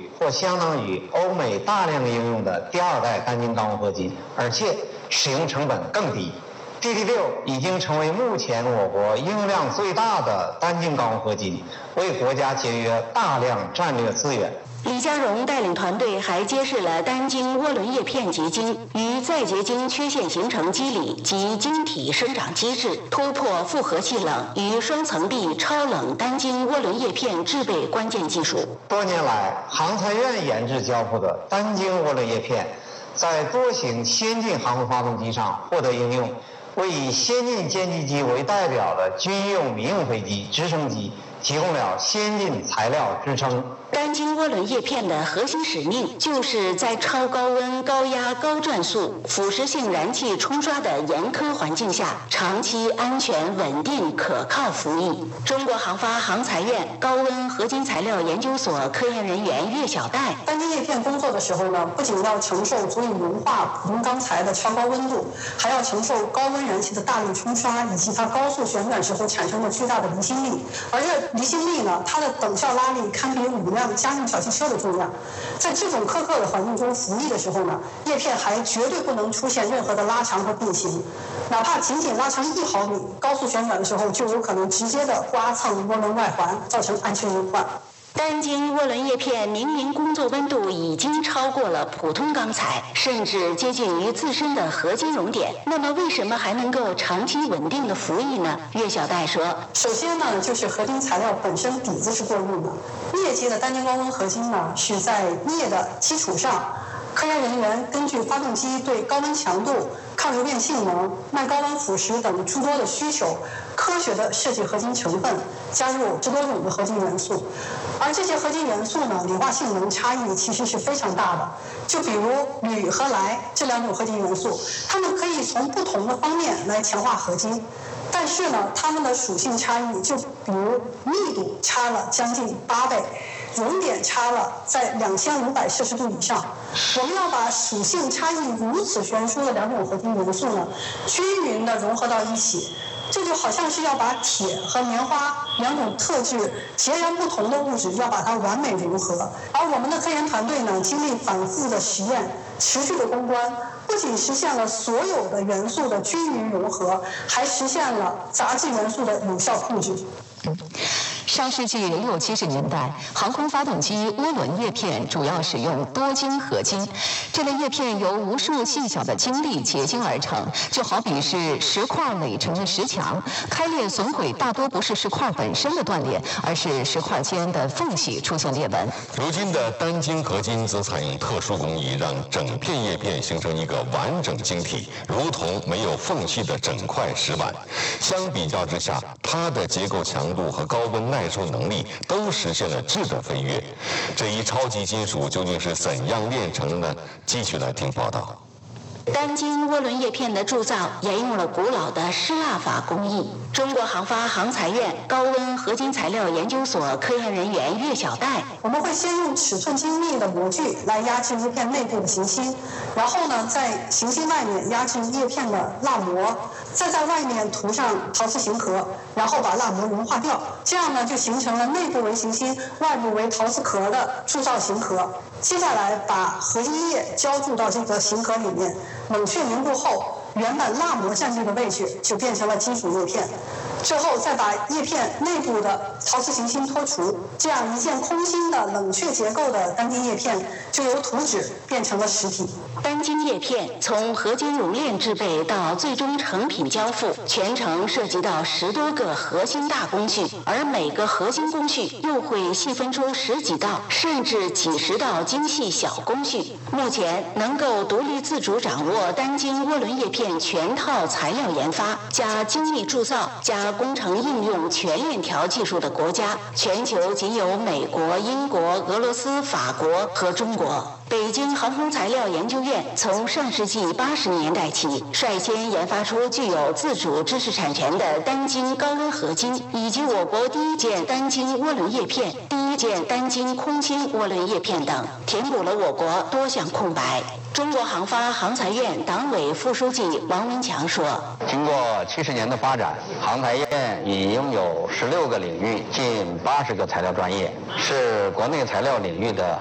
于或相当于欧美大量应用的第二代单晶高温合金，而且使用成本更低。DD6已经成为目前我国应用量最大的单晶高温合金，为国家节约大量战略资源。 李家荣带领团队还揭示了单晶涡轮叶片结晶与再结晶缺陷形成机理及晶体生长机制，突破复合气冷与双层壁超冷单晶涡轮叶片制备关键技术。 多年来，航材院研制交付的单晶涡轮叶片，在多型先进航空发动机上获得应用，为以先进歼击机为代表的军用民用飞机、直升机提供了先进材料支撑。 单晶涡轮叶片的核心使命就是在超高温、高压、高转速、腐蚀性燃气冲刷的严苛环境下，长期安全、稳定、可靠服役。中国航发航材院高温合金材料研究所科研人员岳晓岱， 单晶叶片工作的时候呢，不仅要承受足以融化普通钢材的超高温度，还要承受高温燃气的大力冲刷以及它高速旋转时候产生的巨大的离心力。而这离心力呢，它的等效拉力堪比5辆家用小汽车的重量。在这种苛刻的环境中服役的时候呢，叶片还绝对不能出现任何的拉长和变形，哪怕仅仅拉长1毫米，高速旋转的时候就有可能直接的刮蹭涡轮外环，造成安全隐患。 单晶涡轮叶片明明工作温度已经超过了普通钢材，甚至接近于自身的合金熔点，那么为什么还能够长期稳定的服役呢？岳晓岱说， 首先呢，就是合金材料本身底子是过硬的。镍级的单晶高温合金呢，是在镍的基础上，科研人员根据发动机对高温强度、抗柔变性能、耐高温腐蚀等诸多的需求，科学的设计合金成分，加入这多种的合金元素。而这些合金元素呢，理化性能差异其实是非常大的。就比如铝和氖这2种合金元素，它们可以从不同的方面来强化合金，但是呢，它们的属性差异，就比如密度差了将近8倍。熔点差了在2500摄氏度以上。我们要把属性差异如此悬殊的2种合金元素呢，均匀地融合到一起，这就好像是要把铁和棉花2种特质截然不同的物质，要把它完美融合。而我们的科研团队呢，经历反复的实验，持续的攻关，不仅实现了所有的元素的均匀融合，还实现了杂质元素的有效控制。 上世纪60、70年代，航空发动机涡轮叶片主要使用多晶合金。这类叶片由无数细小的晶粒结晶而成，就好比是石块垒成的石墙。开裂损毁大多不是石块本身的断裂，而是石块间的缝隙出现裂纹。 如今的单晶合金则采用特殊工艺，让整片叶片形成一个完整晶体，如同没有缝隙的整块石板。相比较之下，它的结构强度和高温耐受能力都实现了质的飞跃。这一超级金属究竟是怎样炼成的呢？继续来听报道。 单晶涡轮叶片的铸造沿用了古老的失蜡法工艺。中国航发航材院高温合金材料研究所科研人员岳晓岱， 我们会先用尺寸精密的模具来压制叶片内部的行星，然后呢，在行星外面压制叶片的蜡膜，再在外面涂上陶瓷型壳，然后把蜡膜融化掉，这样呢就形成了内部为行星、外部为陶瓷壳的铸造型壳。接下来把合金液浇注到这个型壳里面，冷却凝固后，原本蜡膜占据的位置就变成了金属叶片。之后再把叶片内部的陶瓷行星脱除，这样一件空心的冷却结构的单晶叶片就由图纸变成了实体。 单晶叶片从合金熔炼制备到最终成品交付，全程涉及到10多个核心大工序，而每个核心工序又会细分出10几道甚至几十道精细小工序。目前能够独立自主掌握单晶涡轮叶片全套材料研发加精密铸造加工程应用全链条技术的国家，全球仅有美国、英国、俄罗斯、法国和中国。北京航空材料研究院从上世纪80年代起，率先研发出具有自主知识产权的单晶高温合金，以及我国第1件单晶涡轮叶片、第1件单晶空心涡轮叶片等，填补了我国多项空白。中国航发航材院党委副书记王文强说：“ 经过70年的发展，航材院已拥有16个领域，近80个材料专业，是国内材料领域的